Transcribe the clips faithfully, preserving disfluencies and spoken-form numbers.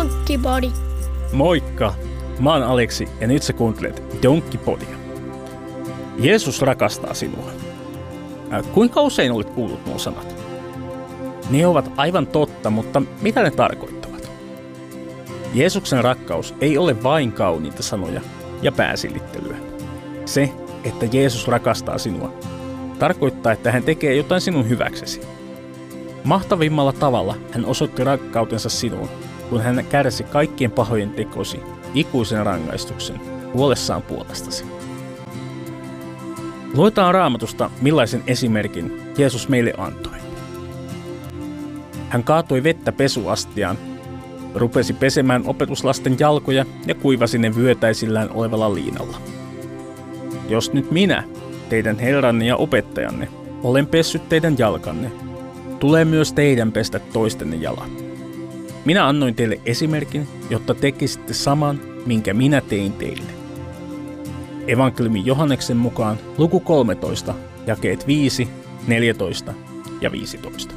Donkkipodi. Moikka! Mä oon Aleksi ja nyt sä kuuntelet Donkkipodia. Jeesus rakastaa sinua. Äh, kuinka usein olet kuullut nuo sanat? Ne ovat aivan totta, mutta mitä ne tarkoittavat? Jeesuksen rakkaus ei ole vain kauniita sanoja ja pääsilittelyä. Se, että Jeesus rakastaa sinua, tarkoittaa, että hän tekee jotain sinun hyväksesi. Mahtavimmalla tavalla hän osoitti rakkautensa sinuun, kun hän kärsi kaikkien pahojen tekosi ikuisen rangaistuksen huolessaan puolestasi. Luetaan Raamatusta, millaisen esimerkin Jeesus meille antoi. Hän kaatoi vettä pesuastiaan, rupesi pesemään opetuslasten jalkoja ja kuivasi ne vyötäisillään olevalla liinalla. Jos nyt minä, teidän herranne ja opettajanne, olen pessyt teidän jalkanne, tulee myös teidän pestä toistenne jalat. Minä annoin teille esimerkin, jotta tekisitte saman, minkä minä tein teille. Evankeliumi Johanneksen mukaan luku kolmetoista, jakeet viisi, neljätoista ja viisitoista.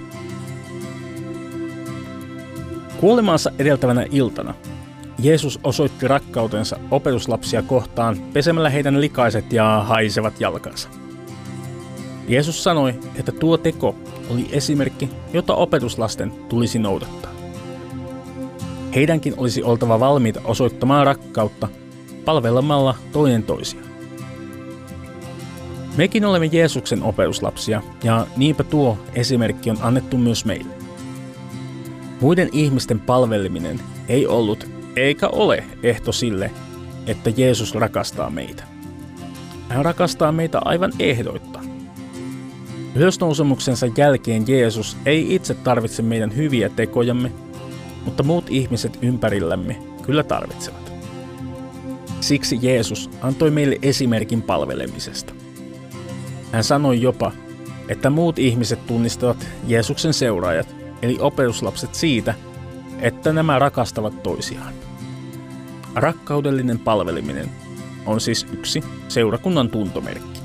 Kuolemaansa edeltävänä iltana Jeesus osoitti rakkautensa opetuslapsia kohtaan pesemällä heidän likaiset ja haisevat jalkansa. Jeesus sanoi, että tuo teko oli esimerkki, jota opetuslasten tulisi noudattaa. Heidänkin olisi oltava valmiita osoittamaan rakkautta palvelemalla toinen toisiaan. Mekin olemme Jeesuksen opetuslapsia ja niinpä tuo esimerkki on annettu myös meille. Muiden ihmisten palveleminen ei ollut eikä ole ehto sille, että Jeesus rakastaa meitä. Hän rakastaa meitä aivan ehdoitta. Ylösnousemuksensa jälkeen Jeesus ei itse tarvitse meidän hyviä tekojamme, mutta muut ihmiset ympärillämme kyllä tarvitsevat. Siksi Jeesus antoi meille esimerkin palvelemisesta. Hän sanoi jopa, että muut ihmiset tunnistavat Jeesuksen seuraajat, eli opetuslapset siitä, että nämä rakastavat toisiaan. Rakkaudellinen palveleminen on siis yksi seurakunnan tuntomerkki.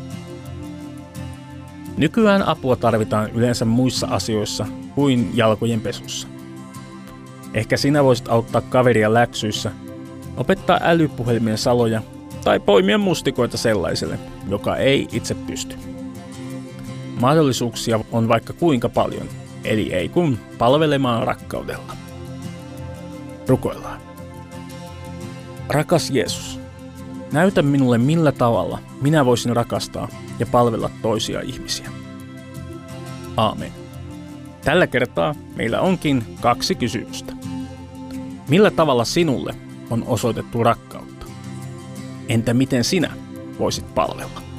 Nykyään apua tarvitaan yleensä muissa asioissa kuin jalkojen pesussa. Ehkä sinä voisit auttaa kaveria läksyissä, opettaa älypuhelimien saloja tai poimia mustikoita sellaiselle, joka ei itse pysty. Mahdollisuuksia on vaikka kuinka paljon, eli ei kun palvelemaan rakkaudella. Rukoillaan. Rakas Jeesus, näytä minulle millä tavalla minä voisin rakastaa ja palvella toisia ihmisiä. Aamen. Tällä kertaa meillä onkin kaksi kysymystä. Millä tavalla sinulle on osoitettu rakkautta? Entä miten sinä voisit palvella?